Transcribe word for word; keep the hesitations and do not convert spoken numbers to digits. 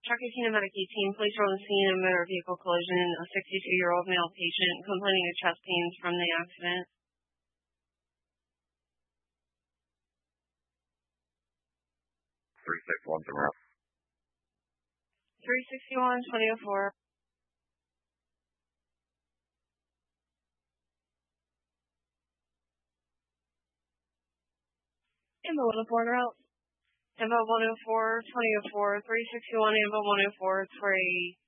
Truckee Kinematics eighteen, police are on the scene of a motor vehicle collision. A sixty-two-year-old male patient complaining of chest pains from the accident. three six one to route. three sixty-one, twenty oh four. Ambo one oh four route. Ambo one oh four, twenty oh four, three sixty-one, Ambo one oh four, it's for a